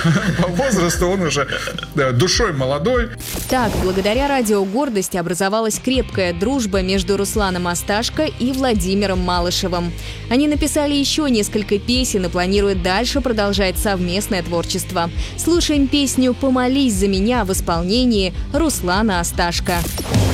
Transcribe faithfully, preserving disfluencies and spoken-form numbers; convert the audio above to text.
по возрасту он уже душой молодой. Так, благодаря радио «Гордость» образовалась крепкая дружба между Русланом Асташко и Владимиром Малышевым. Они написали еще несколько песен и планируют дальше продолжать совместное творчество. Слушаем песню «Помолись за меня» в исполнении Руслана Асташко.